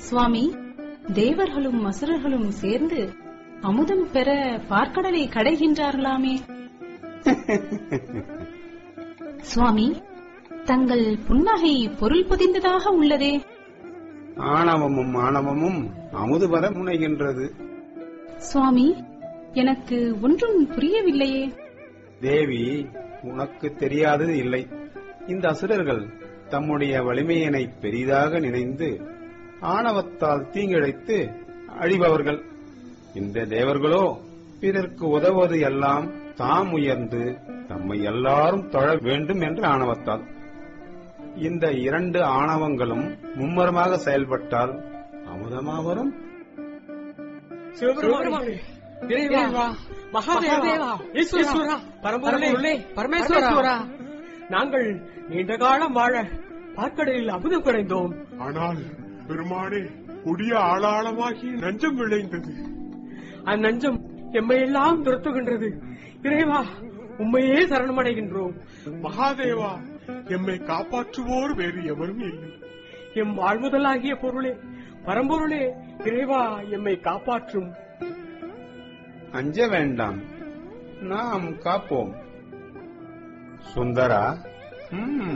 சுவாமி, தேவர்களும் அசுரர்களும் சேர்ந்து அமுதம் பெற பார்க்கடலை கடைகின்றார்களாமே. சுவாமி, தங்கள் புன்னகை பொருள் பொதிந்ததாக உள்ளதே. ஆணவமும் ஆணவமும் அமுது வர முனைகின்றது. சுவாமி, எனக்கு ஒன்றும் புரியவில்லையே. தேவி, உனக்கு தெரியாதது இல்லை. இந்த அசுரர்கள் தம்முடைய வலிமையினை பெரிதாக நினைந்து ஆணவத்தால் தீங்கிழைத்து அழிபவர்கள். இந்த தேவர்களோ பிறர்க்கு உதவுவது எல்லாம் தாம் உயர்ந்து தம்மை எல்லாரும் தொழ வேண்டும் என்ற ஆணவத்தால். இந்த இரண்டு ஆணவங்களும் மும்மரமாக செயல்பட்டால் அமுதமா வரும். மகாதேவா, ஈஸ்வரா, பரம்பொருளே, பரமேஸ்வரா, நாங்கள் நீண்ட காலம் வாழ பார்க்கடலில் அமுதம் குறைந்தோம். ஆனால் பெருமானே, கொடிய ஆளாளமாகி நஞ்சம் விளைந்தது. அந்நஞ்சம் எம்மையெல்லாம் துரத்துகின்றது. இறைவா, உண்மையே சரணமடைகின்றோம். மகாதேவா, எம்மை காப்பாற்றுவோர் வேறு எவரும் இல்லை. எம் வாழ்முதலாகிய பொருளே, பரம்பொருளே, இறைவா, எம்மை காப்பாற்றும். அஞ்ச வேண்டாம், நாம் காப்போம். சுந்தரா,